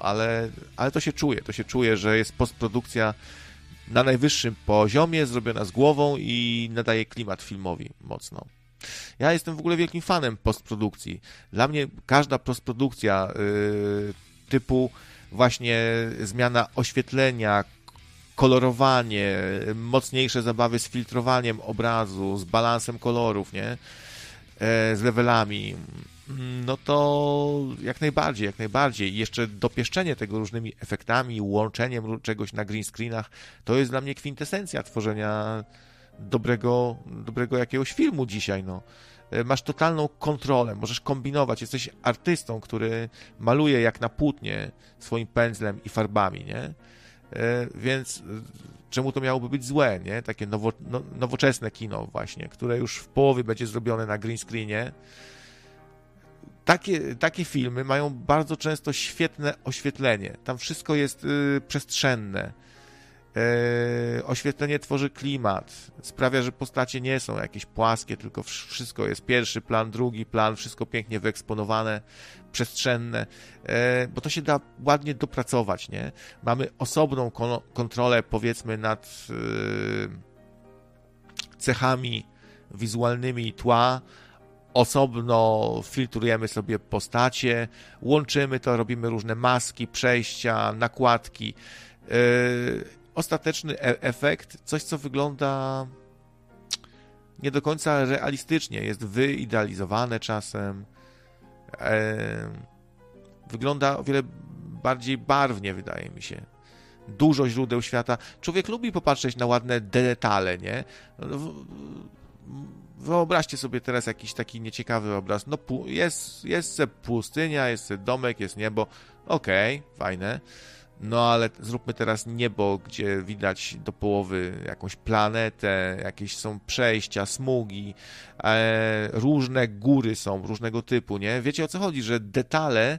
ale to się czuje, że jest postprodukcja na najwyższym poziomie, zrobiona z głową i nadaje klimat filmowi mocno. Ja jestem w ogóle wielkim fanem postprodukcji. Dla mnie każda postprodukcja typu właśnie zmiana oświetlenia, kolorowanie, mocniejsze zabawy z filtrowaniem obrazu, z balansem kolorów, nie? Z levelami, no to jak najbardziej. I jeszcze dopieszczenie tego różnymi efektami, łączeniem czegoś na green screenach, to jest dla mnie kwintesencja tworzenia dobrego jakiegoś filmu dzisiaj, no. Masz totalną kontrolę, możesz kombinować, jesteś artystą, który maluje jak na płótnie swoim pędzlem i farbami, nie? Więc czemu to miałoby być złe, nie? Takie nowoczesne kino właśnie, które już w połowie będzie zrobione na green screenie. Takie filmy mają bardzo często świetne oświetlenie. Tam wszystko jest przestrzenne. Oświetlenie tworzy klimat. Sprawia, że postacie nie są jakieś płaskie, tylko wszystko jest pierwszy plan, drugi plan, wszystko pięknie wyeksponowane, przestrzenne, bo to się da ładnie dopracować, nie? Mamy osobną kontrolę, powiedzmy, nad cechami wizualnymi tła, osobno filtrujemy sobie postacie, łączymy to, robimy różne maski, przejścia, nakładki. Ostateczny efekt, coś co wygląda nie do końca realistycznie, jest wyidealizowane czasem, wygląda o wiele bardziej barwnie, wydaje mi się. Dużo źródeł świata. Człowiek lubi popatrzeć na ładne detale, nie? Wyobraźcie sobie teraz jakiś taki nieciekawy obraz. No jest pustynia, jest domek, jest niebo. Okej, fajne. No ale zróbmy teraz niebo, gdzie widać do połowy jakąś planetę, jakieś są przejścia, smugi, różne góry są, różnego typu, nie? Wiecie o co chodzi, że detale,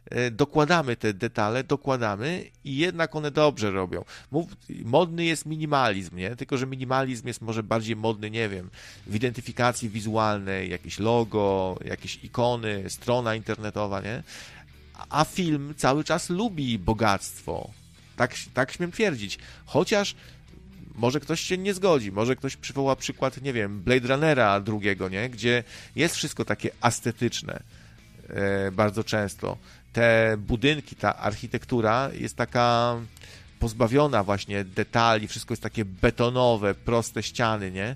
dokładamy i jednak one dobrze robią. Modny jest minimalizm, nie? Tylko że minimalizm jest może bardziej modny, nie wiem, w identyfikacji wizualnej, jakieś logo, jakieś ikony, strona internetowa, nie? A film cały czas lubi bogactwo. Tak śmiem twierdzić. Chociaż może ktoś się nie zgodzi, może ktoś przywoła przykład, nie wiem, Blade Runnera drugiego, nie? Gdzie jest wszystko takie estetyczne bardzo często. Te budynki, ta architektura jest taka pozbawiona właśnie detali, wszystko jest takie betonowe, proste ściany, nie?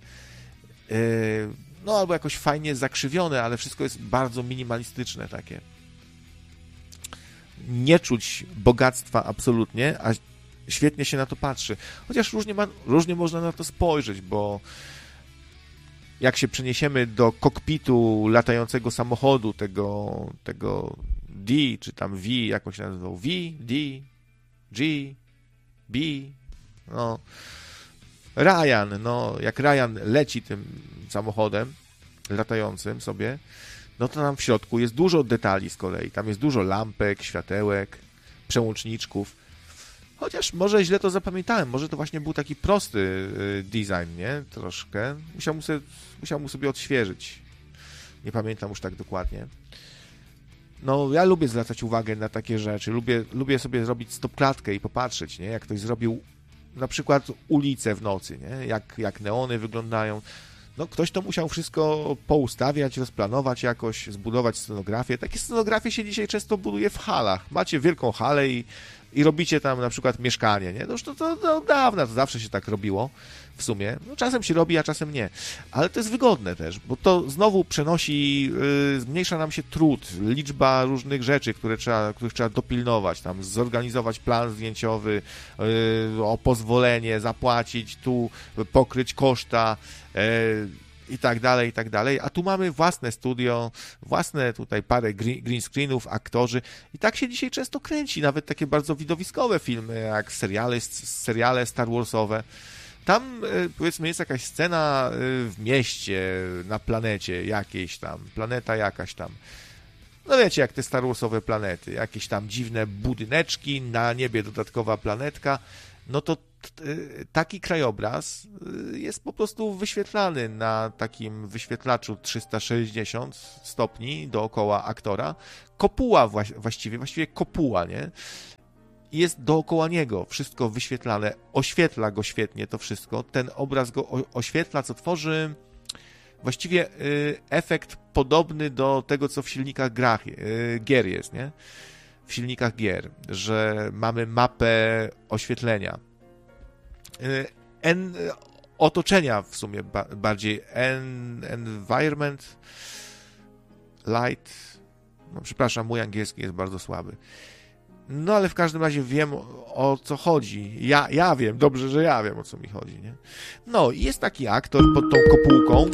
No albo jakoś fajnie zakrzywione, ale wszystko jest bardzo minimalistyczne takie. Nie czuć bogactwa absolutnie, a świetnie się na to patrzy. Chociaż różnie można na to spojrzeć, bo jak się przeniesiemy do kokpitu latającego samochodu, tego D, czy tam V, jak on się nazywał? V, D, G, B, no. Ryan, no, jak Ryan leci tym samochodem latającym sobie, no to tam w środku jest dużo detali z kolei. Tam jest dużo lampek, światełek, przełączniczków. Chociaż może źle to zapamiętałem. Może to właśnie był taki prosty design, nie? Troszkę. Musiał mu sobie odświeżyć. Nie pamiętam już tak dokładnie. No, ja lubię zwracać uwagę na takie rzeczy. Lubię sobie zrobić stopklatkę i popatrzeć, nie? Jak ktoś zrobił na przykład ulice w nocy, nie? Jak neony wyglądają. No, ktoś to musiał wszystko poustawiać, rozplanować jakoś, zbudować scenografię. Takie scenografie się dzisiaj często buduje w halach. Macie wielką halę i robicie tam na przykład mieszkanie, nie? No już to od dawna, to zawsze się tak robiło w sumie. No, czasem się robi, a czasem nie. Ale to jest wygodne też, bo to znowu zmniejsza nam się trud, liczba różnych rzeczy, których trzeba dopilnować, tam zorganizować plan zdjęciowy, o pozwolenie, zapłacić, tu pokryć koszta, i tak dalej, a tu mamy własne studio, własne tutaj parę green screenów, aktorzy i tak się dzisiaj często kręci, nawet takie bardzo widowiskowe filmy, jak seriale Star Warsowe. Tam, powiedzmy, jest jakaś scena w mieście, na planecie jakiejś tam, planeta jakaś tam. No wiecie, jak te Star Warsowe planety, jakieś tam dziwne budyneczki, na niebie dodatkowa planetka, no to taki krajobraz jest po prostu wyświetlany na takim wyświetlaczu 360 stopni dookoła aktora. Kopuła właściwie kopuła, nie? i jest dookoła niego wszystko wyświetlane, oświetla go świetnie to wszystko, ten obraz go oświetla, co tworzy właściwie efekt podobny do tego, co w silnikach gier jest, nie? W silnikach gier, że mamy mapę oświetlenia. Otoczenia w sumie bardziej. Environment, light. No, przepraszam, mój angielski jest bardzo słaby. No ale w każdym razie wiem, o co chodzi. Ja wiem, dobrze, że ja wiem, o co mi chodzi, nie? No i jest taki aktor pod tą kopułką.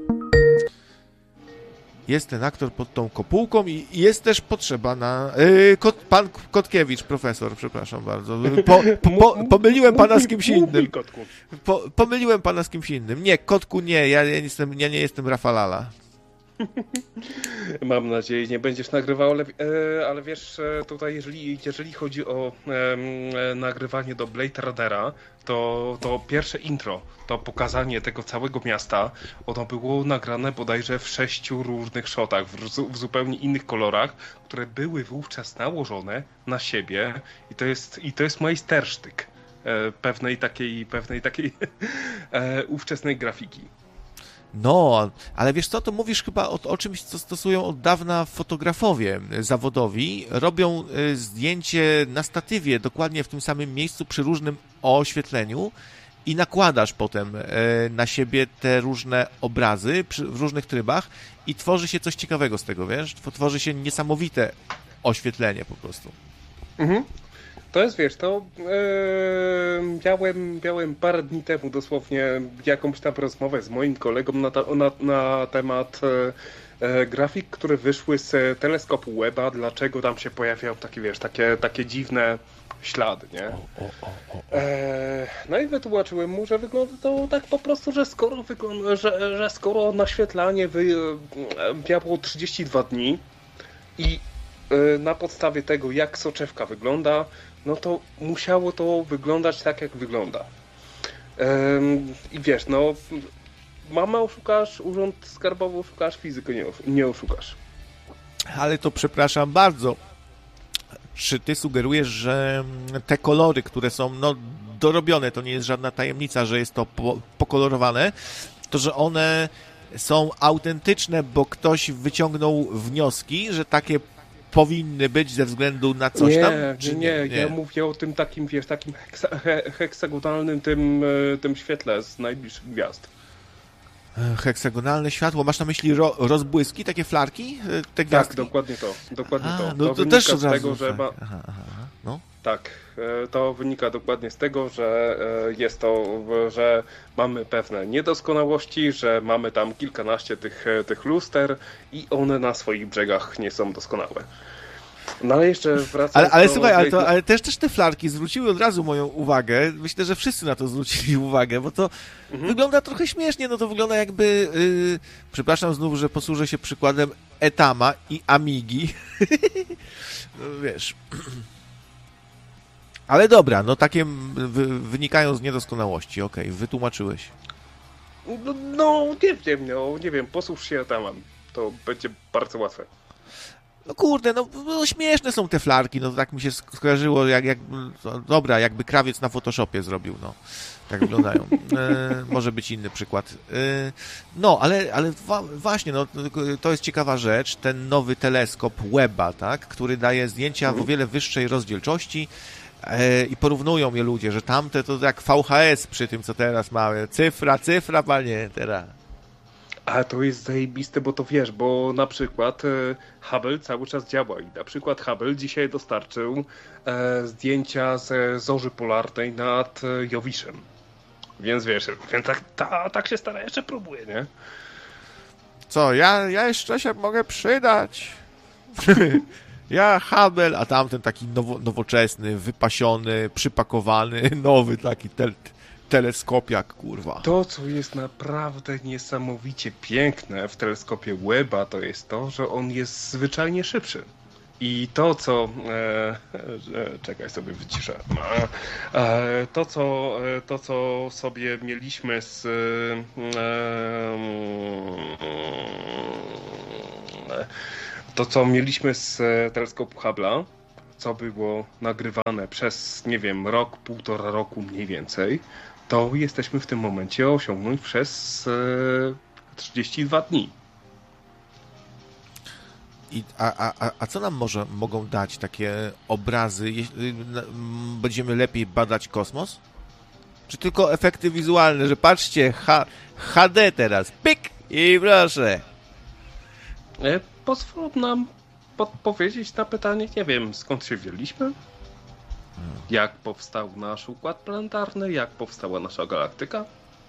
Jest ten aktor pod tą kopułką i jest też potrzeba na... pan Kotkiewicz, profesor, przepraszam bardzo. Pomyliłem pana z kimś innym. Pomyliłem pana z kimś innym. Nie, Kotku nie, ja nie jestem Rafalala. Mam nadzieję, nie będziesz nagrywał, ale wiesz, tutaj jeżeli chodzi o nagrywanie do Blade Runnera, to pierwsze intro, to pokazanie tego całego miasta, ono było nagrane bodajże w 6 różnych shotach, w zupełnie innych kolorach, które były wówczas nałożone na siebie i to jest majstersztyk pewnej takiej ówczesnej grafiki. No, ale wiesz co, to mówisz chyba o czymś, co stosują od dawna fotografowie zawodowi. Robią zdjęcie na statywie, dokładnie w tym samym miejscu, przy różnym oświetleniu i nakładasz potem na siebie te różne obrazy w różnych trybach i tworzy się coś ciekawego z tego, wiesz? Tworzy się niesamowite oświetlenie po prostu. Mhm. To jest, wiesz, miałem parę dni temu dosłownie jakąś tam rozmowę z moim kolegą na temat grafik, które wyszły z teleskopu Webba, dlaczego tam się pojawiają takie, wiesz, takie dziwne ślady, nie? No i wytłumaczyłem mu, że wygląda to tak po prostu, że skoro naświetlanie miało 32 dni i na podstawie tego, jak soczewka wygląda, no to musiało to wyglądać tak, jak wygląda. I wiesz, no mamę oszukasz, urząd skarbowy oszukasz, fizykę nie oszukasz. Ale to przepraszam bardzo. Czy ty sugerujesz, że te kolory, które są dorobione, to nie jest żadna tajemnica, że jest to pokolorowane, to że one są autentyczne, bo ktoś wyciągnął wnioski, że takie powinny być ze względu na coś tam? Czy nie? Ja mówię o tym takim, wiesz, takim heksagonalnym tym świetle z najbliższych gwiazd. Heksagonalne światło? Masz na myśli rozbłyski, takie flarki? Te gwiazdki? Tak, dokładnie to. No to też od razu. Że no. Tak, to wynika dokładnie z tego, że jest to, że mamy pewne niedoskonałości, że mamy tam kilkanaście tych luster i one na swoich brzegach nie są doskonałe. No ale jeszcze wracając ale słuchaj, ale też te flarki zwróciły od razu moją uwagę. Myślę, że wszyscy na to zwrócili uwagę, bo to wygląda trochę śmiesznie. No to wygląda jakby, przepraszam znów, że posłużę się przykładem Etama i Amigi. No, wiesz. Ale dobra, no takie wynikają z niedoskonałości. Okej, wytłumaczyłeś. No nie wiem, posłuż się Etama. To będzie bardzo łatwe. No kurde, no śmieszne są te flarki, no tak mi się skojarzyło, dobra, jakby krawiec na Photoshopie zrobił, no. Tak wyglądają. Może być inny przykład. No, ale właśnie, no, to jest ciekawa rzecz, ten nowy teleskop Webba, tak, który daje zdjęcia w o wiele wyższej rozdzielczości i porównują je ludzie, że tamte to jak VHS przy tym, co teraz mamy. Cyfra, panie, teraz. A to jest zajebiste, bo to wiesz, bo na przykład Hubble cały czas działa i na przykład Hubble dzisiaj dostarczył zdjęcia ze zorzy polarnej nad Jowiszem. Więc wiesz, tak się stara, jeszcze próbuje, nie? Co, ja jeszcze się mogę przydać. Ja Hubble, a tamten taki nowoczesny, wypasiony, przypakowany, nowy taki teleskopiak, kurwa. To, co jest naprawdę niesamowicie piękne w teleskopie Webba, to jest to, że on jest zwyczajnie szybszy. I to, co... czekaj, sobie wyciszę. To, co sobie mieliśmy z... To, co mieliśmy z teleskopu Hubble'a, co było nagrywane przez, nie wiem, rok, półtora roku mniej więcej, to jesteśmy w tym momencie osiągnąć przez 32 dni. A co nam mogą dać takie obrazy, jeśli będziemy lepiej badać kosmos? Czy tylko efekty wizualne, że patrzcie, HD teraz, pyk i proszę. Pozwól nam podpowiedzieć na pytanie, nie wiem, skąd się wzięliśmy? Jak powstał nasz układ planetarny? Jak powstała nasza galaktyka?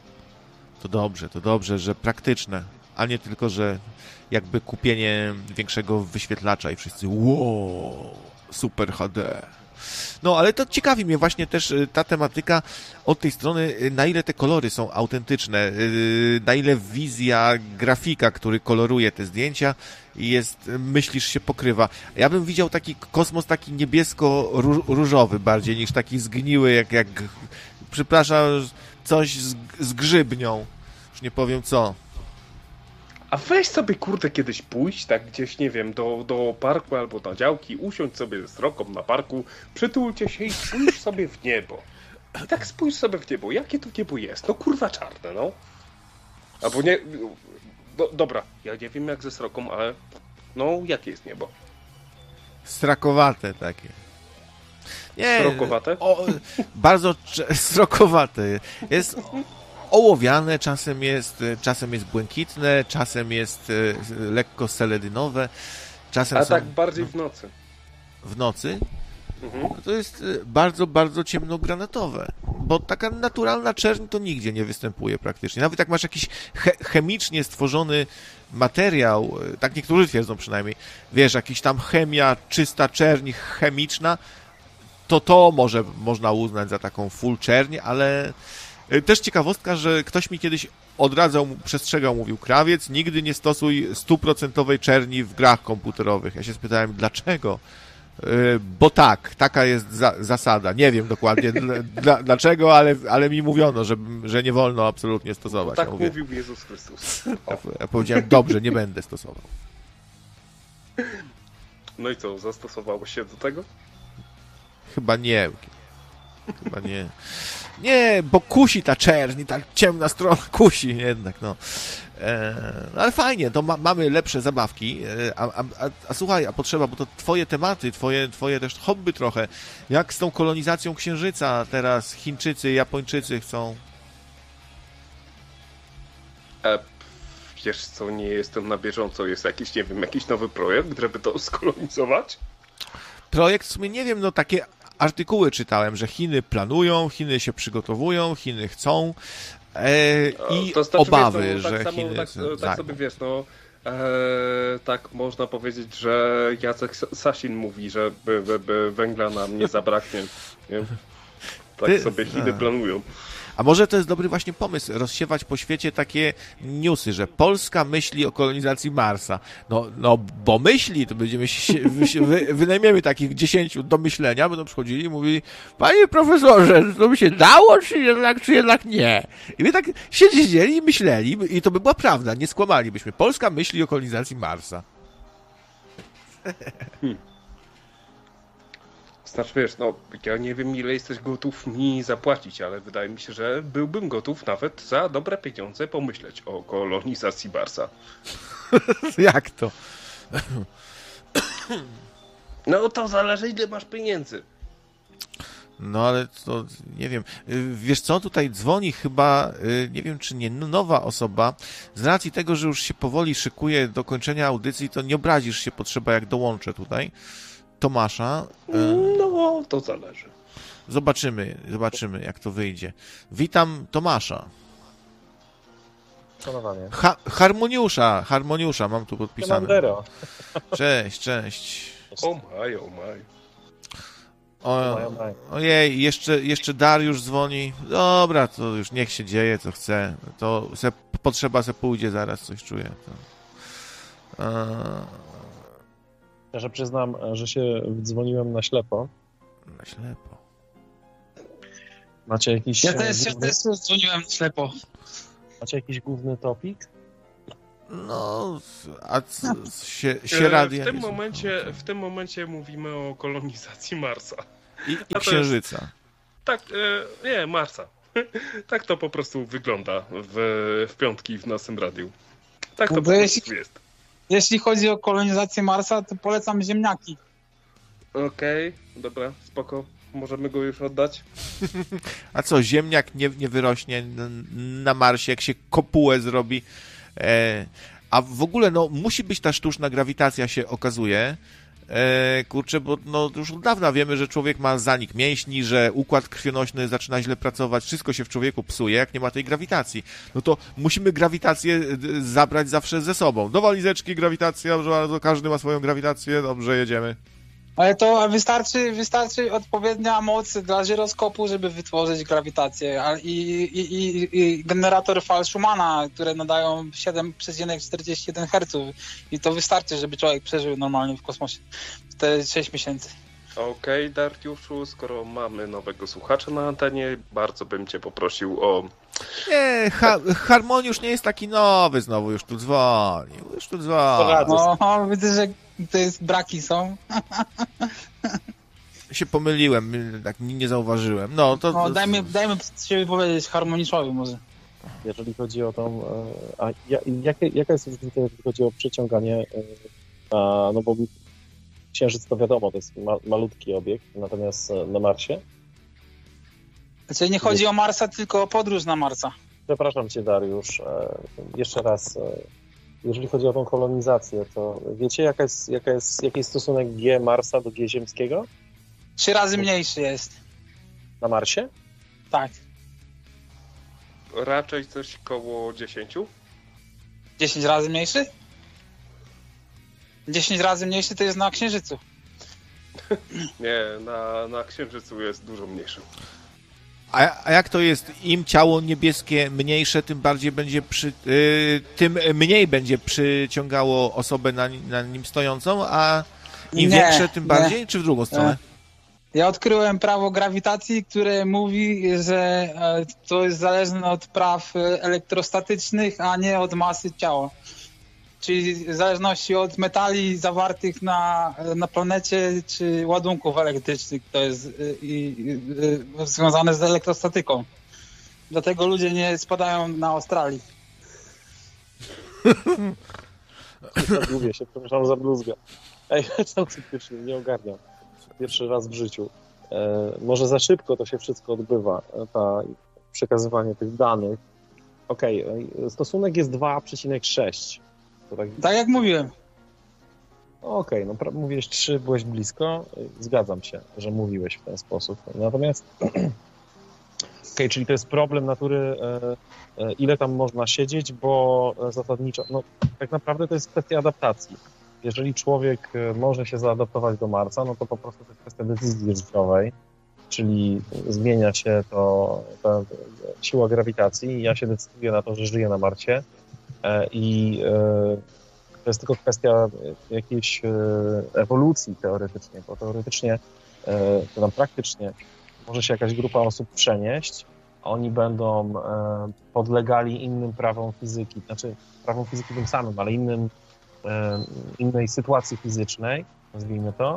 To dobrze, że praktyczne, a nie tylko, że jakby kupienie większego wyświetlacza i wszyscy wow, super HD. No, ale to ciekawi mnie właśnie też ta tematyka od tej strony, na ile te kolory są autentyczne, na ile wizja grafika, który koloruje te zdjęcia myślisz, się pokrywa. Ja bym widział taki kosmos taki niebiesko-różowy bardziej niż taki zgniły, jak przepraszam, coś z grzybnią. Już nie powiem co. A weź sobie, kurde, kiedyś pójść, tak gdzieś, nie wiem, do parku albo na działki, usiądź sobie z Roką na parku, przytulcie się i spójrz sobie w niebo. I tak spójrz sobie w niebo. Jakie to niebo jest? No kurwa czarne, no. Albo nie... Dobra, ja nie wiem jak ze Sroką, ale no jakie jest niebo? Strakowate takie. Nie, Srokowate? Bardzo srokowate. Jest ołowiane, czasem jest błękitne, czasem jest lekko seledynowe, czasem a tak bardziej w nocy. W nocy? Mhm. To jest bardzo, bardzo ciemnogranatowe, bo taka naturalna czerń to nigdzie nie występuje praktycznie. Nawet jak masz jakiś chemicznie stworzony materiał, tak niektórzy twierdzą przynajmniej, wiesz, jakiś tam chemia, czysta czerń chemiczna, to można uznać za taką full czerń, ale też ciekawostka, że ktoś mi kiedyś odradzał, przestrzegał, mówił, krawiec, nigdy nie stosuj 100% czerni w grach komputerowych. Ja się spytałem, dlaczego? Bo taka jest zasada. Nie wiem dokładnie dlaczego, ale mi mówiono, że nie wolno absolutnie stosować. Tak mówił Jezus Chrystus. Ja powiedziałem, dobrze, nie będę stosował. No i co, zastosowałeś się do tego? Chyba nie. Nie, bo kusi ta czerń, ta ciemna strona kusi jednak, no. Ale fajnie, to mamy lepsze zabawki, a słuchaj, a potrzeba, bo to twoje tematy, twoje też hobby trochę, jak z tą kolonizacją Księżyca teraz Chińczycy, Japończycy chcą? Wiesz co, nie jestem na bieżąco, jest jakiś, nie wiem, jakiś nowy projekt, żeby to skolonizować? Projekt w sumie, nie wiem, no takie artykuły czytałem, że Chiny planują, Chiny się przygotowują, Chiny chcą i to znaczy, obawy, wiesz, no, tak że samo, Chiny tak sobie wiesz, no tak można powiedzieć, że Jacek Sasin mówi, że węgla nam nie zabraknie. Nie? Tak sobie Chiny planują. A może to jest dobry właśnie pomysł, rozsiewać po świecie takie newsy, że Polska myśli o kolonizacji Marsa. No bo myśli, to będziemy wynajmiemy takich 10 do myślenia, będą przychodzili i mówili, panie profesorze, to by się dało, czy jednak nie? I my tak siedzieli i myśleli i to by była prawda, nie skłamalibyśmy. Polska myśli o kolonizacji Marsa. Znaczy, wiesz, no, ja nie wiem, ile jesteś gotów mi zapłacić, ale wydaje mi się, że byłbym gotów nawet za dobre pieniądze pomyśleć o kolonizacji Marsa. Jak to? No, to zależy, ile masz pieniędzy. No, ale to, nie wiem. Wiesz co, tutaj dzwoni chyba, nie wiem, czy nie, nowa osoba. Z racji tego, że już się powoli szykuje do kończenia audycji, to nie obrazisz się, potrzeba jak dołączę tutaj. Tomasza. No, to zależy. Zobaczymy, jak to wyjdzie. Witam Tomasza. Szanowanie. Harmoniusza, mam tu podpisane. Komandero. Cześć. Oh my. Ojej, jeszcze Dariusz dzwoni. Dobra, to już niech się dzieje, co chce. To potrzeba se pójdzie zaraz, coś czuję. Ja że przyznam, że się dzwoniłem na ślepo. Na ślepo. Macie jakiś... Ja też dzwoniłem na ślepo. Macie jakiś główny topik? No, a się radia w tym momencie mówimy o kolonizacji Marsa. I Księżyca. Tak, nie, Marsa. Tak to po prostu wygląda w piątki w naszym radiu. Tak to po prostu jest. Jeśli chodzi o kolonizację Marsa, to polecam ziemniaki. Okej, dobra, spoko. Możemy go już oddać. A co, ziemniak nie wyrośnie na Marsie, jak się kopułę zrobi? A w ogóle, no, musi być ta sztuczna grawitacja, się okazuje. Kurczę, bo no, już od dawna wiemy, że człowiek ma zanik mięśni, że układ krwionośny zaczyna źle pracować, wszystko się w człowieku psuje, jak nie ma tej grawitacji. No to musimy grawitację zabrać zawsze ze sobą. Do walizeczki grawitacja, że każdy ma swoją grawitację, dobrze, jedziemy. Ale to wystarczy odpowiednia moc dla żyroskopu, żeby wytworzyć grawitację. I generator fal Schumana, które nadają 7,41 Hz. I to wystarczy, żeby człowiek przeżył normalnie w kosmosie te 6 miesięcy. Okej, Dariuszu, skoro mamy nowego słuchacza na antenie, bardzo bym cię poprosił o... Nie, Harmoniusz nie jest taki nowy, znowu już tu dzwonił. No, widzę, że to jest braki są. Się pomyliłem, tak nie zauważyłem. No, dajmy się wypowiedzieć Harmoniszowi może. Jeżeli chodzi o tą... jaka jest różnica, jeżeli chodzi o przyciąganie? No bo Księżyc to wiadomo, to jest malutki obiekt, natomiast na Marsie? Znaczy nie chodzi o Marsa, tylko o podróż na Marsa. Przepraszam cię, Dariusz. Jeszcze raz, jeżeli chodzi o tą kolonizację, to wiecie, jaki jest stosunek G Marsa do G ziemskiego? 3 razy mniejszy jest. Na Marsie? Tak. Raczej coś koło 10? 10 razy mniejszy? 10 razy mniejszy to jest na Księżycu. Nie, na Księżycu jest dużo mniejszy. A jak to jest? Im ciało niebieskie mniejsze, tym bardziej będzie tym mniej będzie przyciągało osobę na nim stojącą, a im większe, tym bardziej? Czy w drugą stronę? Ja odkryłem prawo grawitacji, które mówi, że to jest zależne od praw elektrostatycznych, a nie od masy ciała. Czyli w zależności od metali zawartych na planecie, czy ładunków elektrycznych, to jest związane z elektrostatyką. Dlatego ludzie nie spadają na Australii. Lubię się, przepraszam za bluzgę. Ej, autentycznie, nie ogarniam. Pierwszy raz w życiu. Może za szybko to się wszystko odbywa, przekazywanie tych danych. Okej, stosunek jest 2,6. Tak jak mówiłem. Okej, no mówiłeś 3, byłeś blisko. Zgadzam się, że mówiłeś w ten sposób. Natomiast czyli to jest problem natury, ile tam można siedzieć, bo zasadniczo, no tak naprawdę to jest kwestia adaptacji. Jeżeli człowiek może się zaadaptować do Marsa, no to po prostu to jest kwestia decyzji życiowej, czyli zmienia się ta siła grawitacji. Ja się decyduję na to, że żyję na Marsie i to jest tylko kwestia jakiejś ewolucji teoretycznie, bo teoretycznie, to tam praktycznie może się jakaś grupa osób przenieść, a oni będą podlegali innym prawom fizyki, znaczy prawom fizyki tym samym, ale innej sytuacji fizycznej, nazwijmy to,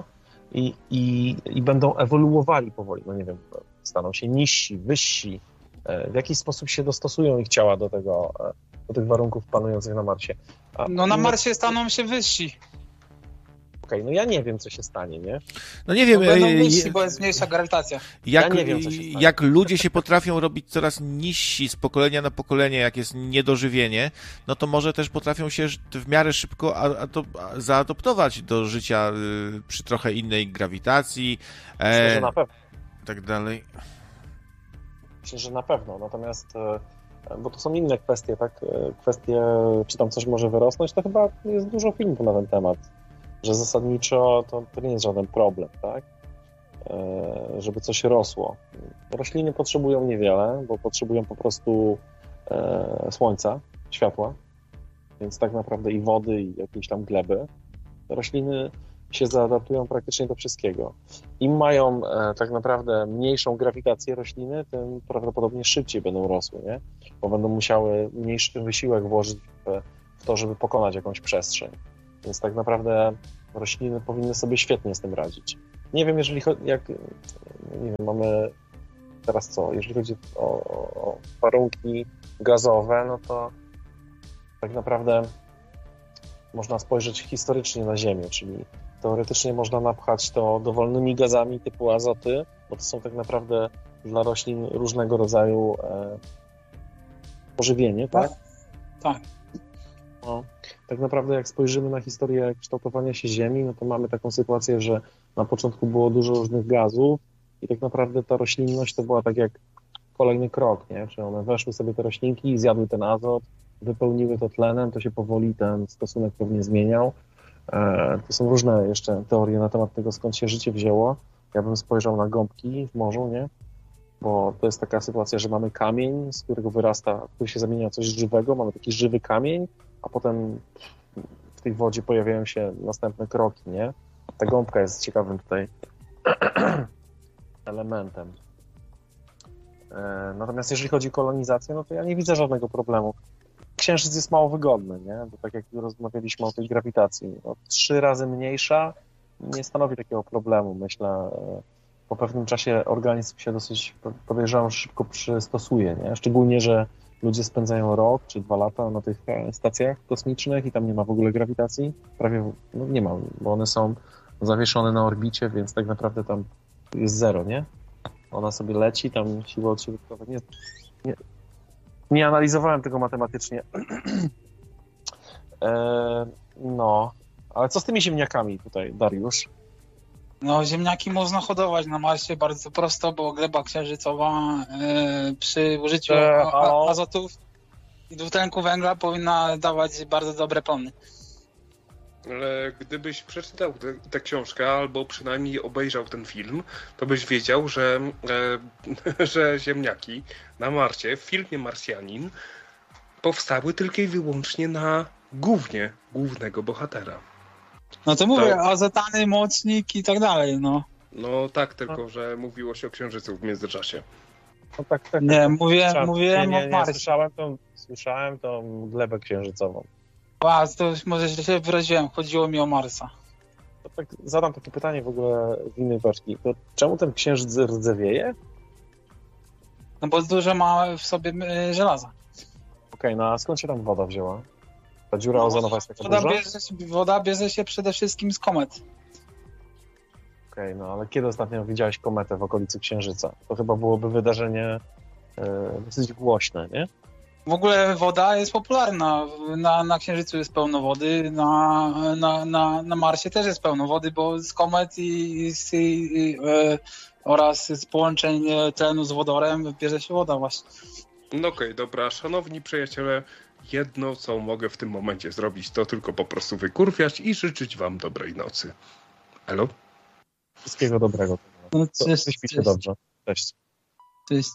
i będą ewoluowali powoli, no nie wiem, staną się niżsi, wyżsi, w jakiś sposób się dostosują ich ciała do tych warunków panujących na Marsie. Na Marsie staną się wyżsi. Okej, no ja nie wiem, co się stanie, nie? No nie wiem. Będą wyżsi, bo jest mniejsza grawitacja. Ja nie wiem, co się stanie. Jak ludzie się potrafią robić coraz niżsi z pokolenia na pokolenie, jak jest niedożywienie, no to może też potrafią się w miarę szybko zaadoptować do życia przy trochę innej grawitacji. Myślę, że na pewno. Tak dalej. Myślę, że na pewno, natomiast bo to są inne kwestie, tak? Kwestie, czy tam coś może wyrosnąć, to chyba jest dużo filmów na ten temat, że zasadniczo to nie jest żaden problem, tak? Żeby coś rosło. Rośliny potrzebują niewiele, bo potrzebują po prostu słońca, światła, więc tak naprawdę i wody, i jakiejś tam gleby. Rośliny się zaadaptują praktycznie do wszystkiego. Im mają tak naprawdę mniejszą grawitację rośliny, tym prawdopodobnie szybciej będą rosły, nie? Bo będą musiały mniejszy wysiłek włożyć w to, żeby pokonać jakąś przestrzeń. Więc tak naprawdę rośliny powinny sobie świetnie z tym radzić. Nie wiem, jeżeli chodzi, nie wiem, mamy teraz co, jeżeli chodzi o warunki gazowe, no to tak naprawdę można spojrzeć historycznie na Ziemię, czyli teoretycznie można napchać to dowolnymi gazami typu azoty, bo to są tak naprawdę dla roślin różnego rodzaju pożywienie, tak? Tak. No, tak naprawdę jak spojrzymy na historię kształtowania się Ziemi, no to mamy taką sytuację, że na początku było dużo różnych gazów i tak naprawdę ta roślinność to była tak jak kolejny krok, nie? Czyli one weszły sobie te roślinki i zjadły ten azot, wypełniły to tlenem, to się powoli ten stosunek pewnie zmieniał. To są różne jeszcze teorie na temat tego, skąd się życie wzięło. Ja bym spojrzał na gąbki w morzu, nie? Bo to jest taka sytuacja, że mamy kamień, z którego wyrasta, który się zamienia w coś żywego, mamy taki żywy kamień, a potem w tej wodzie pojawiają się następne kroki, nie? Ta gąbka jest ciekawym tutaj elementem. Natomiast jeżeli chodzi o kolonizację, no to ja nie widzę żadnego problemu. Księżyc jest mało wygodny, nie? Bo tak jak rozmawialiśmy o tej grawitacji, no, 3 razy mniejsza nie stanowi takiego problemu. Myślę, po pewnym czasie organizm się dosyć, podejrzewam, szybko przystosuje, nie? Szczególnie, że ludzie spędzają rok czy 2 lata na tych stacjach kosmicznych i tam nie ma w ogóle grawitacji. Prawie no nie ma, bo one są zawieszone na orbicie, więc tak naprawdę tam jest zero, nie? Ona sobie leci, tam siła od siebie nie analizowałem tego matematycznie. No, ale co z tymi ziemniakami tutaj, Dariusz? No, ziemniaki można hodować na Marsie bardzo prosto, bo gleba księżycowa przy użyciu azotów i dwutlenku węgla powinna dawać bardzo dobre plony. Ale gdybyś przeczytał tę książkę albo przynajmniej obejrzał ten film, to byś wiedział, że ziemniaki na Marsie w filmie Marsjanin powstały tylko i wyłącznie na głównego bohatera. No to mówię, azotany, mocznik i tak dalej, no. No tak, tylko że mówiło się o Księżycu w międzyczasie. No tak. Nie, mówiłem o Marsie. Słyszałem tą glebę księżycową. A, to może się wyraziłem, chodziło mi o Marsa. To tak, zadam takie pytanie w ogóle z innej beczki. To czemu ten księżyc rdzewieje? No bo dużo ma w sobie żelaza. Okej, no a skąd się tam woda wzięła? Ta dziura ozonowa jest taka duża? Woda bierze się przede wszystkim z komet. Okej, no ale kiedy ostatnio widziałeś kometę w okolicy Księżyca? To chyba byłoby wydarzenie dosyć głośne, nie? W ogóle woda jest popularna. Na Księżycu jest pełno wody, na Marsie też jest pełno wody, bo z komet oraz z połączeń tlenu z wodorem bierze się woda właśnie. No okej, dobra. Szanowni przyjaciele, jedno co mogę w tym momencie zrobić, to tylko po prostu wykurwiać i życzyć wam dobrej nocy. Elo? Wszystkiego dobrego. No, Wyśpijcie dobrze. Cześć. Cześć.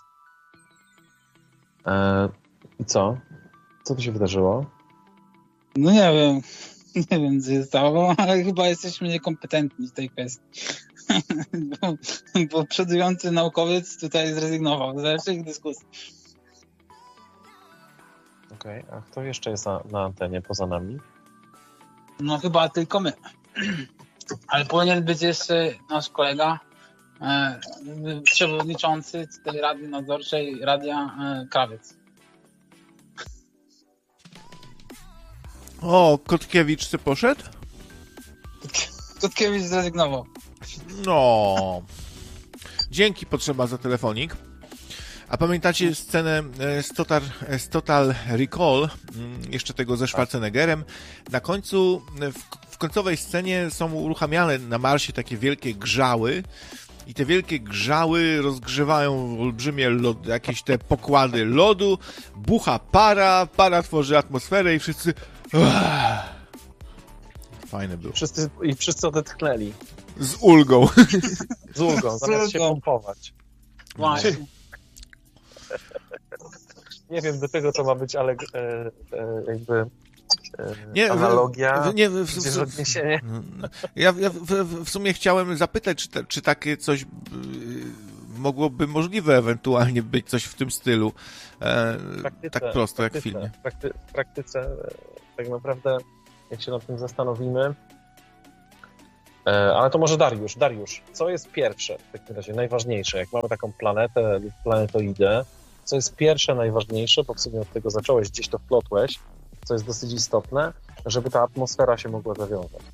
I co? Co tu się wydarzyło? No nie wiem. Nie wiem, co się stało, ale chyba jesteśmy niekompetentni w tej kwestii. bo przodujący naukowiec tutaj zrezygnował z dalszych dyskusji. Okej, a kto jeszcze jest na antenie poza nami? No chyba tylko my. Ale powinien być jeszcze nasz kolega, przewodniczący tej Rady Nadzorczej Radia Krawiec. O, Kotkiewicz ty poszedł? Kotkiewicz zrezygnował. No. Dzięki, potrzeba za telefonik. A pamiętacie scenę z Total Recall, jeszcze tego ze Schwarzeneggerem? Na końcu, w końcowej scenie są uruchamiane na Marsie takie wielkie grzały i te wielkie grzały rozgrzewają olbrzymie jakieś te pokłady lodu, bucha para tworzy atmosferę i wszyscy... Fajne było. Wszyscy odetchnęli. Z ulgą. Z ulgą, zamiast się pompować. Właśnie. Nie wiem do tego, co ma być, ale jakby analogia, gdzieś odniesienie. Ja w sumie chciałem zapytać, czy takie coś mogłoby możliwe ewentualnie być coś w tym stylu. Tak prosto jak w filmie. W praktyce tak naprawdę, jak się nad tym zastanowimy, ale to może Dariusz, co jest pierwsze w takim razie, najważniejsze, jak mamy taką planetę lub planetoidę, co jest pierwsze, najważniejsze, bo w sumie od tego zacząłeś, gdzieś to wplotłeś, co jest dosyć istotne, żeby ta atmosfera się mogła zawiązać.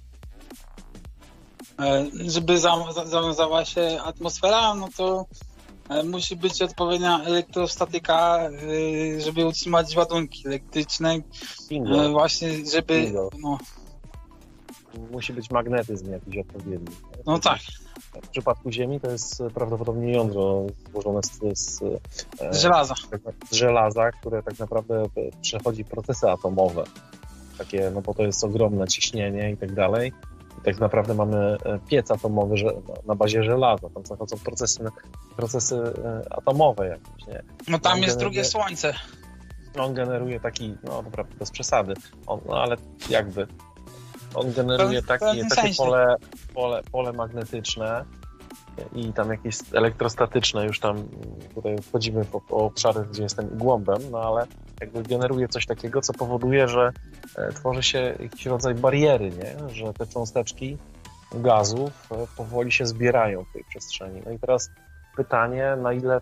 Żeby zawiązała się atmosfera, no to musi być odpowiednia elektrostatyka, żeby utrzymać ładunki elektryczne. Bingo. Właśnie, żeby... Bingo. No, Musi być magnetyzm jakiś odpowiedni. no tak, W przypadku Ziemi to jest prawdopodobnie jądro złożone z żelaza. żelaza, które tak naprawdę przechodzi procesy atomowe. Takie, no bo to jest ogromne ciśnienie i tak dalej. I tak naprawdę mamy piec atomowy na bazie żelaza. Tam zachodzą procesy atomowe jakieś, nie? No tam jest drugie słońce. On generuje taki, no dobra, bez przesady, no ale jakby on generuje takie pole magnetyczne i tam jakieś elektrostatyczne, już tam tutaj wchodzimy po obszary, gdzie jestem głąbem, no ale jakby generuje coś takiego, co powoduje, że tworzy się jakiś rodzaj bariery, nie? Że te cząsteczki gazów powoli się zbierają w tej przestrzeni. No i teraz pytanie, na ile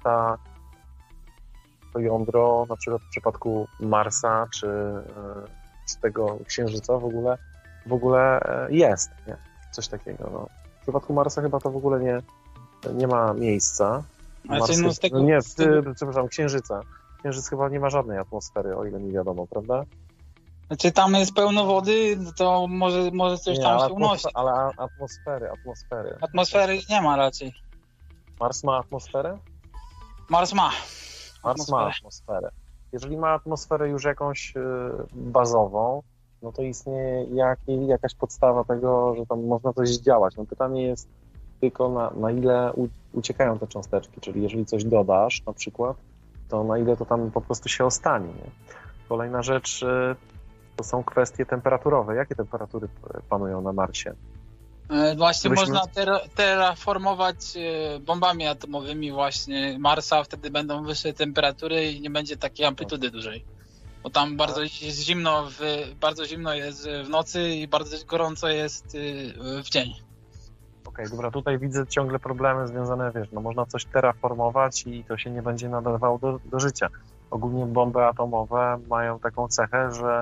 to jądro, na przykład w przypadku Marsa czy tego Księżyca w ogóle jest, nie? Coś takiego. No. W przypadku Marsa chyba to w ogóle nie ma miejsca. Przepraszam, Księżyca. Księżyc chyba nie ma żadnej atmosfery, o ile mi wiadomo, prawda? Znaczy tam jest pełno wody, to może coś tam się unosi. Ale atmosfery. Atmosfery nie ma raczej. Mars ma atmosferę? Mars ma atmosferę. Jeżeli ma atmosferę już jakąś bazową, no to istnieje jakaś podstawa tego, że tam można coś zdziałać. No pytanie jest tylko na ile uciekają te cząsteczki, czyli jeżeli coś dodasz na przykład, to na ile to tam po prostu się ostanie. Nie? Kolejna rzecz to są kwestie temperaturowe. Jakie temperatury panują na Marsie? Właśnie można terraformować bombami atomowymi właśnie Marsa, wtedy będą wyższe temperatury i nie będzie takiej amplitudy dużej. Bo tam bardzo jest zimno jest w nocy i bardzo gorąco jest w dzień. Okej, dobra, tutaj widzę ciągle problemy związane, no można coś terraformować i to się nie będzie nadawało do życia. Ogólnie bomby atomowe mają taką cechę, że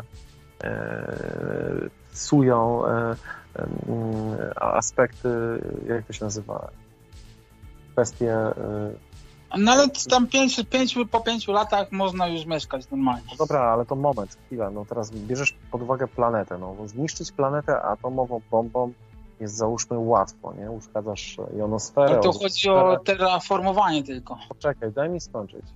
psują aspekty, jak to się nazywa, kwestie... No ale tam po 5 latach można już mieszkać normalnie. No dobra, ale to moment, chwila, no teraz bierzesz pod uwagę planetę, no zniszczyć planetę atomową bombą jest załóżmy łatwo, nie? Uszkadzasz jonosferę. Ale to chodzi o terraformowanie tylko. Poczekaj, daj mi skończyć.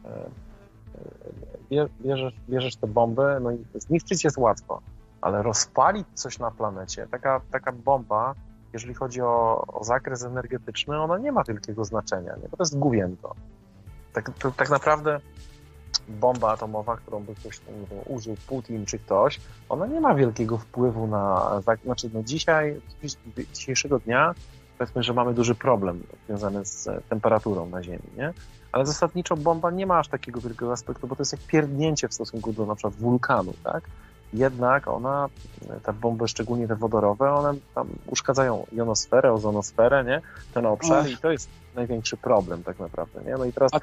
Bierzesz te bomby, no i zniszczyć jest łatwo, ale rozpalić coś na planecie, taka bomba, jeżeli chodzi o zakres energetyczny, ona nie ma wielkiego znaczenia, nie? Bo to jest główienko. Tak naprawdę bomba atomowa, którą by ktoś użył, Putin czy ktoś, ona nie ma wielkiego wpływu znaczy dzisiejszego dnia powiedzmy, że mamy duży problem związany z temperaturą na Ziemi, nie? Ale zasadniczo bomba nie ma aż takiego wielkiego aspektu, bo to jest jak pierdnięcie w stosunku do na przykład wulkanu, tak? Jednak te bomby, szczególnie te wodorowe, one tam uszkadzają jonosferę, ozonosferę, nie? Ten obszar i to jest największy problem tak naprawdę, nie? No i teraz...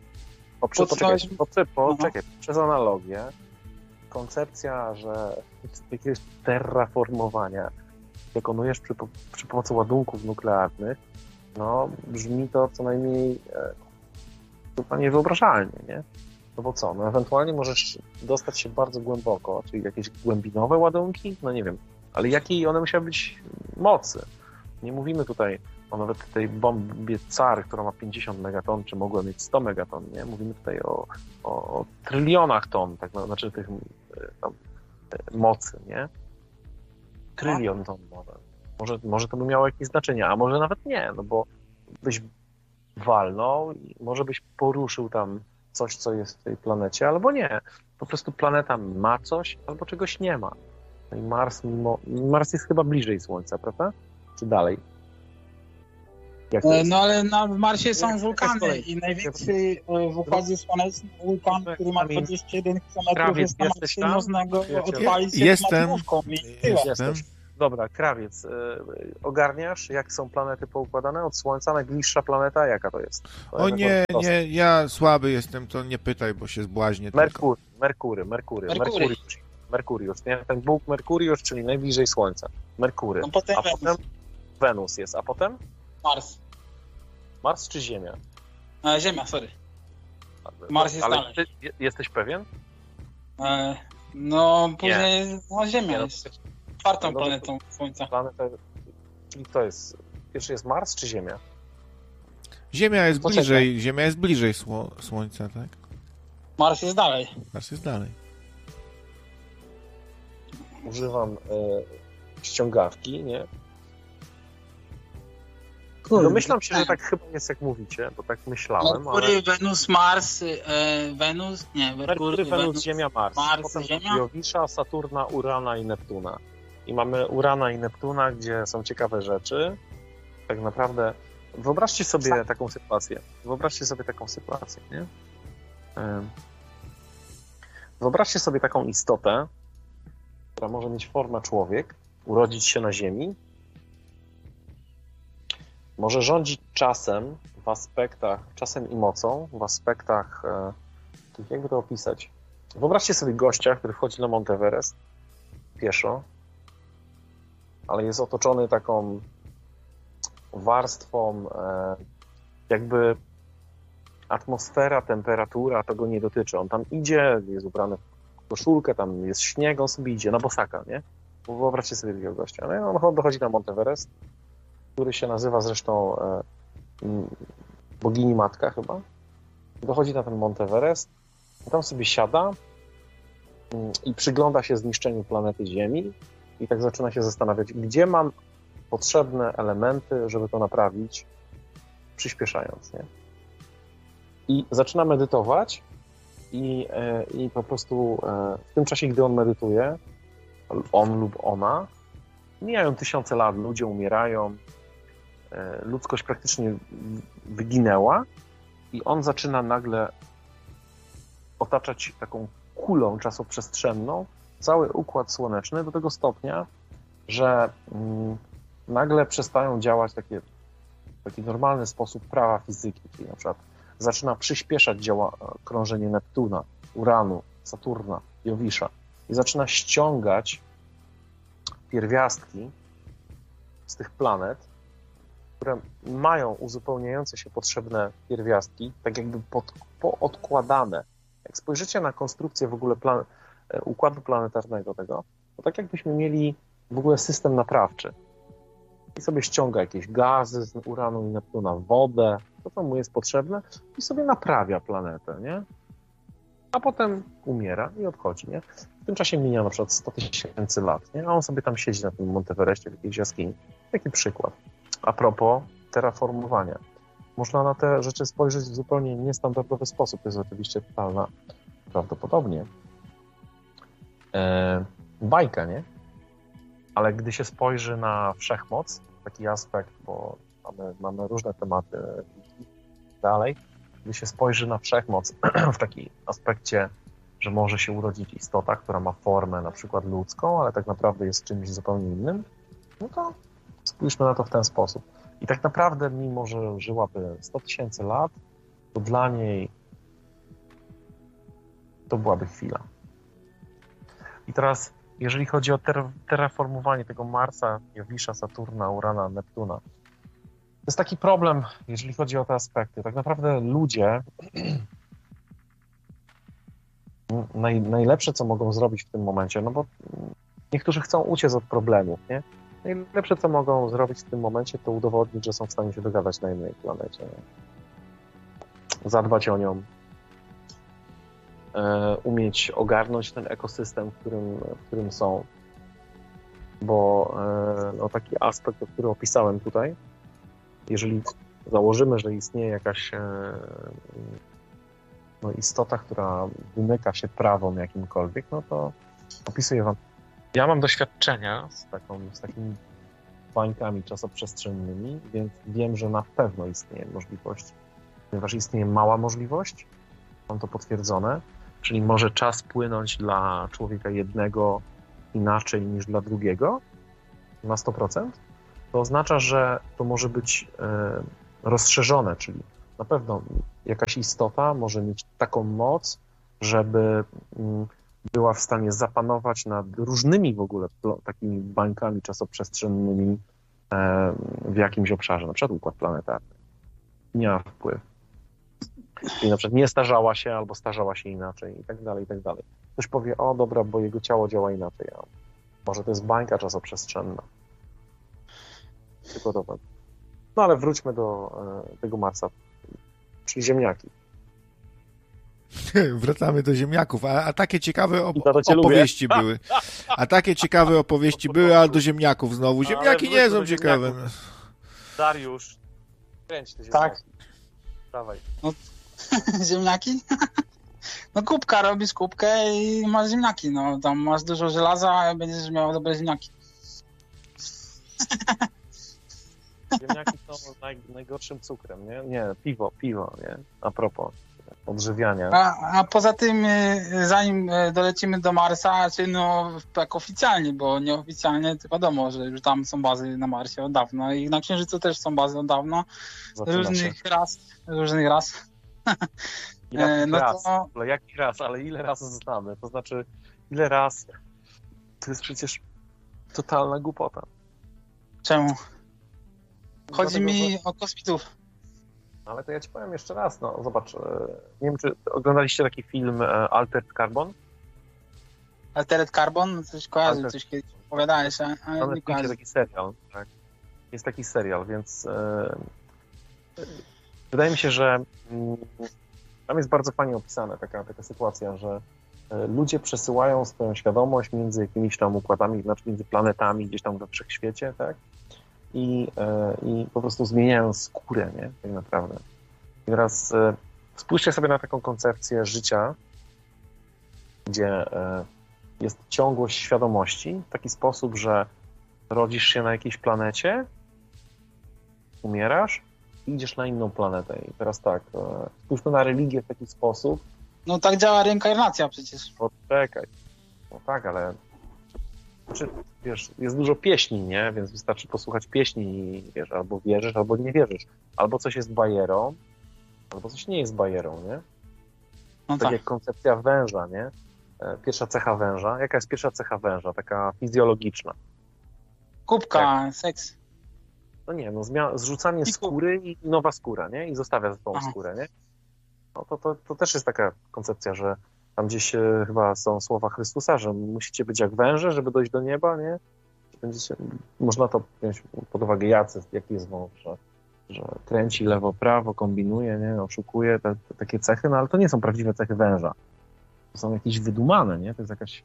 Poczekaj, przez analogię koncepcja, że jakiegoś terraformowania dokonujesz przy pomocy ładunków nuklearnych, no brzmi to co najmniej chyba niewyobrażalnie, nie? No bo co? No ewentualnie możesz dostać się bardzo głęboko, czyli jakieś głębinowe ładunki? No nie wiem, ale jakiej one musiały być mocy? Nie mówimy tutaj o nawet tej bombie CAR, która ma 50 megaton, czy mogła mieć 100 megaton, nie? Mówimy tutaj o trylionach ton, tak, znaczy tych tam, mocy, nie? Trylion ton może to by miało jakieś znaczenie, a może nawet nie, no bo byś walnął i może byś poruszył tam coś, co jest w tej planecie, albo nie. Po prostu planeta ma coś, albo czegoś nie ma. No i Mars jest chyba bliżej Słońca, prawda? Czy dalej? No ale na Marsie są wulkany i największy w Układzie Słonecznym wulkan, który ma 21 km, jest na Marsie, można go odpalić matmówką. Dobra, Krawiec, ogarniasz, jak są planety poukładane od Słońca? Najbliższa planeta, jaka to jest? O nie, ja słaby jestem, to nie pytaj, bo się zbłaźnię. Merkuriusz, nie? Ten Bóg Merkuriusz, czyli najbliżej Słońca. Merkury. No potem potem Wenus jest, a potem? Mars. Mars czy Ziemia? Ziemia, sorry. Mars jest dalej. Ty jesteś pewien? No, później Ziemia jest czwartą planetą Słońca. Czyli to jest, pierwszy jest Mars czy Ziemia? Ziemia jest bliżej Słońca, tak? Mars jest dalej. Mars jest dalej. Używam ściągawki, nie? Domyślam się, że tak chyba jest, jak mówicie, bo tak myślałem. Merkury, Wenus, Mars, Merkury, Wenus, Ziemia, Mars. Potem Ziemia. Jowisza, Saturna, Urana i Neptuna. I mamy Urana i Neptuna, gdzie są ciekawe rzeczy. Tak naprawdę wyobraźcie sobie taką sytuację, nie? Wyobraźcie sobie taką istotę, która może mieć formę człowiek, urodzić się na Ziemi, może rządzić czasem i mocą w aspektach, jakby to opisać. Wyobraźcie sobie gościa, który wchodzi na Mount Everest pieszo, ale jest otoczony taką warstwą, jakby atmosfera, temperatura, to go nie dotyczy. On tam idzie, jest ubrany w koszulkę, tam jest śnieg, on sobie idzie na bosaka, nie? Wyobraźcie sobie takiego gościa. No? On dochodzi na Mount Everest, który się nazywa zresztą bogini matka chyba. Dochodzi na ten Mount Everest, tam sobie siada i przygląda się zniszczeniu planety Ziemi i tak zaczyna się zastanawiać, gdzie mam potrzebne elementy, żeby to naprawić, przyspieszając, nie? I zaczyna medytować i po prostu w tym czasie, gdy on medytuje, on lub ona, mijają tysiące lat, ludzie umierają, ludzkość praktycznie wyginęła i on zaczyna nagle otaczać taką kulą czasoprzestrzenną cały Układ Słoneczny do tego stopnia, że nagle przestają działać w taki normalny sposób prawa fizyki, czyli na przykład zaczyna przyspieszać krążenie Neptuna, Uranu, Saturna, Jowisza i zaczyna ściągać pierwiastki z tych planet, które mają uzupełniające się potrzebne pierwiastki, tak jakby poodkładane. Jak spojrzycie na konstrukcję w ogóle układu planetarnego tego, to tak jakbyśmy mieli w ogóle system naprawczy. I sobie ściąga jakieś gazy z Uranu i Neptuna, wodę, to co mu jest potrzebne i sobie naprawia planetę, nie? A potem umiera i odchodzi, nie? W tym czasie mija na przykład 100 000 lat, nie? A on sobie tam siedzi na tym Mount Everestie w jakiejś jaskini. Taki przykład. A propos terraformowania. Można na te rzeczy spojrzeć w zupełnie niestandardowy sposób. To jest oczywiście totalna, prawdopodobnie, bajka, nie? Ale gdy się spojrzy na wszechmoc, taki aspekt, bo mamy różne tematy dalej, gdy się spojrzy na wszechmoc w takim aspekcie, że może się urodzić istota, która ma formę na przykład ludzką, ale tak naprawdę jest czymś zupełnie innym, no to spójrzmy na to w ten sposób. I tak naprawdę, mimo że żyłaby 100 000 lat, to dla niej to byłaby chwila. I teraz, jeżeli chodzi o terraformowanie tego Marsa, Jowisza, Saturna, Urana, Neptuna, to jest taki problem, jeżeli chodzi o te aspekty. Tak naprawdę ludzie najlepsze, co mogą zrobić w tym momencie, no bo niektórzy chcą uciec od problemów, nie? Najlepsze, co mogą zrobić w tym momencie, to udowodnić, że są w stanie się dogadać na innej planecie. Nie? Zadbać o nią, umieć ogarnąć ten ekosystem, w którym są. Bo no, taki aspekt, który opisałem tutaj, jeżeli założymy, że istnieje jakaś no, istota, która wymyka się prawom jakimkolwiek, no to opisuję wam. Ja mam doświadczenia z takim bańkami czasoprzestrzennymi, więc wiem, że na pewno istnieje możliwość, ponieważ istnieje mała możliwość, mam to potwierdzone, czyli może czas płynąć dla człowieka jednego inaczej niż dla drugiego na 100%, to oznacza, że to może być rozszerzone, czyli na pewno jakaś istota może mieć taką moc, żeby była w stanie zapanować nad różnymi w ogóle takimi bańkami czasoprzestrzennymi w jakimś obszarze, na przykład układ planetarny. Miała wpływ. I na przykład nie starzała się albo starzała się inaczej i tak dalej, i tak dalej. Ktoś powie, o dobra, bo jego ciało działa inaczej. A może to jest bańka czasoprzestrzenna. Tylko to. No ale wróćmy do tego Marsa, czyli ziemniaki. Wracamy do ziemniaków, a takie ciekawe opowieści były. A takie ciekawe opowieści były, a do ziemniaków znowu. Ziemniaki nie są ciekawe. Dariusz, kręć te ziemniaki. Tak. Dawaj. No, ziemniaki? No kubka, robisz kubkę i masz ziemniaki. No tam masz dużo żelaza, a będziesz miał dobre ziemniaki. Ziemniaki są najgorszym cukrem, nie? Nie, piwo, nie? A propos odżywiania. A poza tym, zanim dolecimy do Marsa, czy no tak oficjalnie, bo nieoficjalnie to wiadomo, że już tam są bazy na Marsie od dawna i na Księżycu też są bazy od dawna. Różnych ras. No raz? To... Jaki raz? Ale ile razy znamy? To znaczy, ile raz? To jest przecież totalna głupota. Czemu? Chodzi mi o kosmitów. Ale to ja ci powiem jeszcze raz, no zobacz, nie wiem, czy oglądaliście taki film Altered Carbon? Altered Carbon? Coś kojarzy, coś kiedyś opowiadałeś, ale nie kojarzy. Taki serial, tak? Jest taki serial, więc wydaje mi się, że tam jest bardzo fajnie opisana taka sytuacja, że ludzie przesyłają swoją świadomość między jakimiś tam układami, znaczy między planetami gdzieś tam we wszechświecie, tak? I po prostu zmieniają skórę, nie? Tak naprawdę. I teraz spójrzcie sobie na taką koncepcję życia, gdzie jest ciągłość świadomości w taki sposób, że rodzisz się na jakiejś planecie, umierasz i idziesz na inną planetę. I teraz tak, spójrzmy na religię w taki sposób. No tak działa reinkarnacja przecież. Poczekaj. No tak, ale wiesz, jest dużo pieśni, nie? Więc wystarczy posłuchać pieśni i wiesz, albo wierzysz, albo nie wierzysz. Albo coś jest bajerą, albo coś nie jest bajerą, nie? No tak jak koncepcja węża, nie? Pierwsza cecha węża. Jaka jest pierwsza cecha węża? Taka fizjologiczna. Kubka, seks. No nie, no zrzucanie skóry i nowa skóra, nie? I zostawia za tą skórę, nie? No to też jest taka koncepcja, że tam gdzieś chyba są słowa Chrystusa, że musicie być jak węże, żeby dojść do nieba, nie? Można to wziąć pod uwagę, jaki jest wąż, że kręci lewo, prawo, kombinuje, nie? Oszukuje, takie cechy, no ale to nie są prawdziwe cechy węża. To są jakieś wydumane, nie? To jest jakaś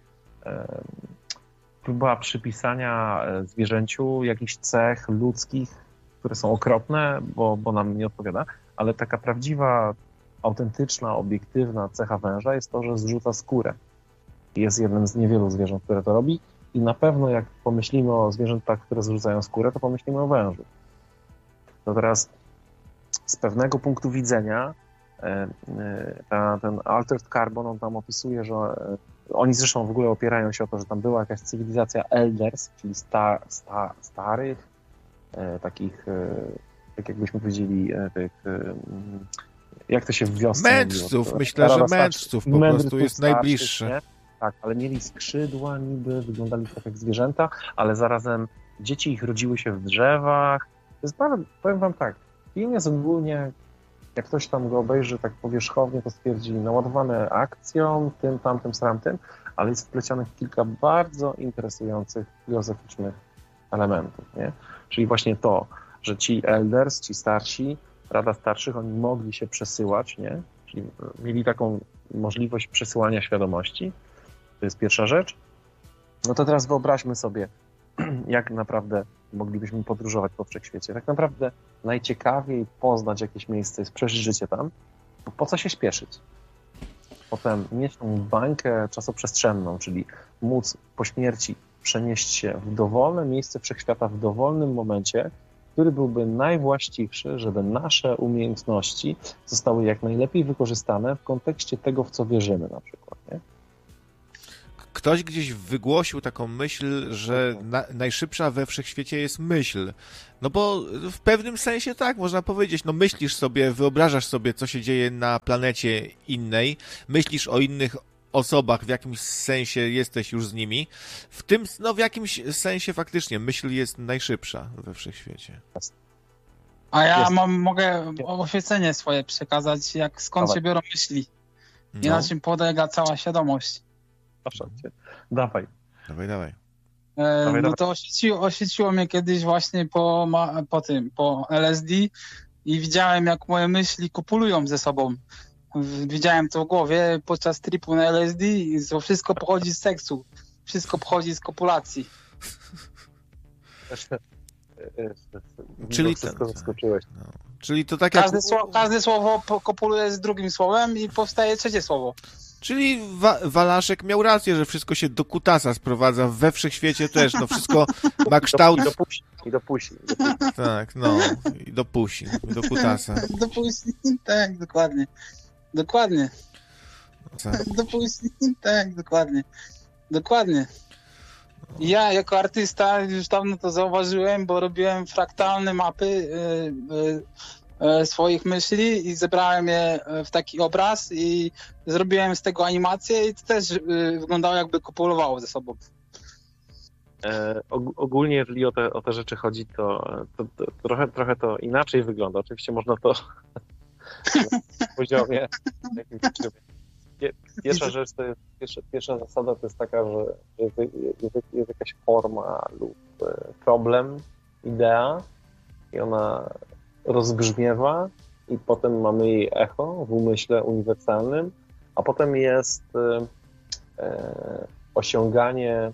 próba przypisania zwierzęciu jakichś cech ludzkich, które są okropne, bo nam nie odpowiada, ale taka prawdziwa, autentyczna, obiektywna cecha węża jest to, że zrzuca skórę. Jest jednym z niewielu zwierząt, które to robi i na pewno jak pomyślimy o zwierzętach, które zrzucają skórę, to pomyślimy o wężu. To teraz z pewnego punktu widzenia ten Altered Carbon, on tam opisuje, że oni zresztą w ogóle opierają się o to, że tam była jakaś cywilizacja Elders, czyli starych, takich, tak jakbyśmy powiedzieli, jak to się w wiosce mędrców, mówiło? Myślę, że mędrców po prostu jest najbliższe. Nie? Tak, ale mieli skrzydła niby, wyglądali tak jak zwierzęta, ale zarazem dzieci ich rodziły się w drzewach. To jest bardzo, powiem wam tak, film jest ogólnie, jak ktoś tam go obejrzy tak powierzchownie, to stwierdzi, naładowany akcją, tym, tamtym, sramtym, ale jest wplecionych kilka bardzo interesujących filozoficznych elementów, nie? Czyli właśnie to, że ci elders, ci starsi, Rada Starszych, oni mogli się przesyłać, nie? Czyli mieli taką możliwość przesyłania świadomości. To jest pierwsza rzecz. No to teraz wyobraźmy sobie, jak naprawdę moglibyśmy podróżować po wszechświecie. Tak naprawdę najciekawiej poznać jakieś miejsce, jest przeżyć życie tam. Po co się śpieszyć? Potem mieć tą bańkę czasoprzestrzenną, czyli móc po śmierci przenieść się w dowolne miejsce wszechświata w dowolnym momencie, który byłby najwłaściwszy, żeby nasze umiejętności zostały jak najlepiej wykorzystane w kontekście tego, w co wierzymy na przykład, nie? Ktoś gdzieś wygłosił taką myśl, że najszybsza we wszechświecie jest myśl. No bo w pewnym sensie tak, można powiedzieć. No myślisz sobie, wyobrażasz sobie, co się dzieje na planecie innej, myślisz o innych osobach, w jakimś sensie jesteś już z nimi. W tym, no w jakimś sensie faktycznie myśl jest najszybsza we wszechświecie. A ja mogę oświecenie swoje przekazać, skąd się biorą myśli i na czym polega cała świadomość. Dawaj. No to oświeciło mnie kiedyś właśnie po LSD i widziałem, jak moje myśli kopulują ze sobą. Widziałem to w głowie podczas tripu na LSD i to wszystko pochodzi z seksu. Wszystko pochodzi z kopulacji. Czyli wszystko zaskoczyłeś. No. Czyli to tak Każde słowo kopuluje z drugim słowem i powstaje trzecie słowo. Czyli Walaszek miał rację, że wszystko się do kutasa sprowadza. We wszechświecie też, no wszystko ma kształt... I do pusi. Tak, no. I do pusi. I do kutasa. Do pusi, tak, dokładnie. Dokładnie. Do pusi, tak, dokładnie. Ja jako artysta już dawno to zauważyłem, bo robiłem fraktalne mapy swoich myśli i zebrałem je w taki obraz i zrobiłem z tego animację i to też wyglądało, jakby kopulowało ze sobą. Ogólnie, jeżeli o te rzeczy chodzi, to trochę to inaczej wygląda. Oczywiście można to na poziomie jakimś. Pierwsza rzecz to jest, pierwsza zasada to jest taka, że jest jakaś forma lub problem, idea i ona rozbrzmiewa i potem mamy jej echo w umyśle uniwersalnym, a potem jest osiąganie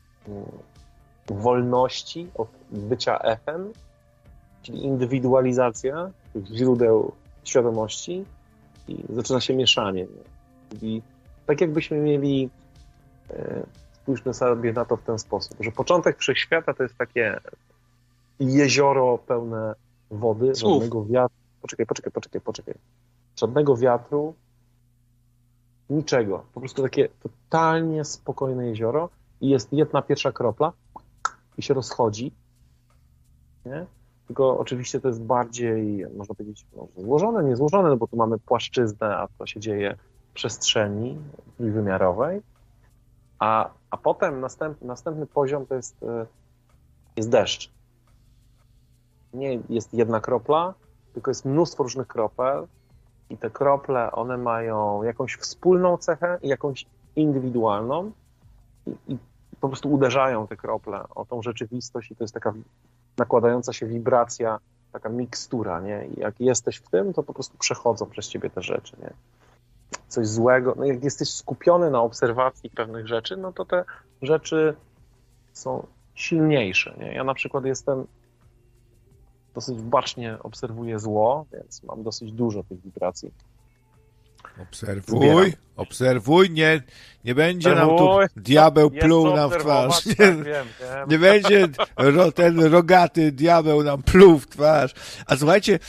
wolności od bycia echem, czyli indywidualizacja tych źródeł świadomości i zaczyna się mieszanie. Nie? Czyli tak jakbyśmy mieli, spójrzmy sobie na to w ten sposób, że początek wszechświata to jest takie jezioro pełne wody, żadnego wiatru. Poczekaj. Żadnego wiatru, niczego. Po prostu takie totalnie spokojne jezioro i jest jedna pierwsza kropla i się rozchodzi. Nie? Tylko oczywiście to jest bardziej, można powiedzieć, złożone, niezłożone, no bo tu mamy płaszczyznę, a to się dzieje w przestrzeni trójwymiarowej. A potem następny poziom to jest deszcz. Nie jest jedna kropla, tylko jest mnóstwo różnych kropel i te krople, one mają jakąś wspólną cechę i jakąś indywidualną i po prostu uderzają te krople o tą rzeczywistość i to jest taka nakładająca się wibracja, taka mikstura, nie? I jak jesteś w tym, to po prostu przechodzą przez ciebie te rzeczy, nie? Coś złego, no jak jesteś skupiony na obserwacji pewnych rzeczy, no to te rzeczy są silniejsze, nie? Ja na przykład dosyć bacznie obserwuję zło, więc mam dosyć dużo tych wibracji. Obserwuj, nie będzie nam tu diabeł pluł nam w twarz. Nie będzie ten rogaty diabeł nam pluł w twarz. A słuchajcie,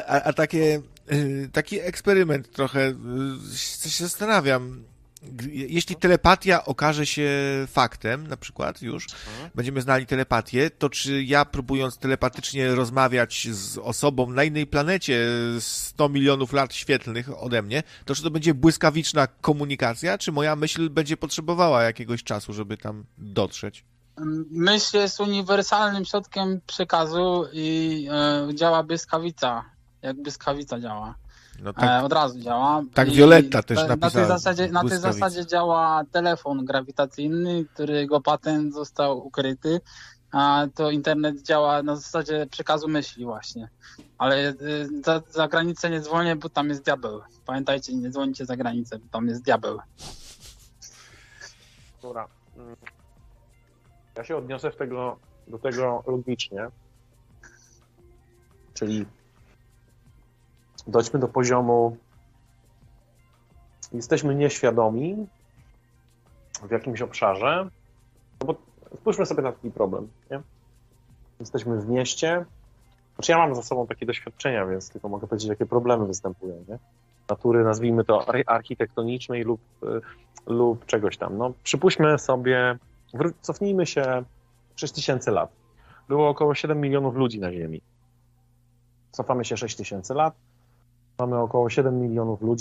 taki eksperyment trochę, się zastanawiam. Jeśli telepatia okaże się faktem, na przykład już, będziemy znali telepatię, to czy ja próbując telepatycznie rozmawiać z osobą na innej planecie 100 milionów lat świetlnych ode mnie, to czy to będzie błyskawiczna komunikacja, czy moja myśl będzie potrzebowała jakiegoś czasu, żeby tam dotrzeć? Myśl jest uniwersalnym środkiem przekazu i działa błyskawica, jak błyskawica działa. No tak, od razu działa. Tak Violetta też napisała. Na tej zasadzie działa telefon grawitacyjny, którego patent został ukryty, a to internet działa na zasadzie przekazu myśli właśnie. Ale za granicę nie dzwonię, bo tam jest diabeł. Pamiętajcie, nie dzwonicie za granicę, bo tam jest diabeł. Dobra. Ja się odniosę do tego logicznie. Czyli dojdźmy do poziomu, jesteśmy nieświadomi w jakimś obszarze, no bo spójrzmy sobie na taki problem, nie? Jesteśmy w mieście, znaczy ja mam za sobą takie doświadczenia, więc tylko mogę powiedzieć, jakie problemy występują, nie? Natury, nazwijmy to architektonicznej lub czegoś tam. No, przypuśćmy sobie, cofnijmy się 6000 lat. Było około 7 milionów ludzi na Ziemi. Cofamy się 6000 lat, mamy około 7 milionów ludzi.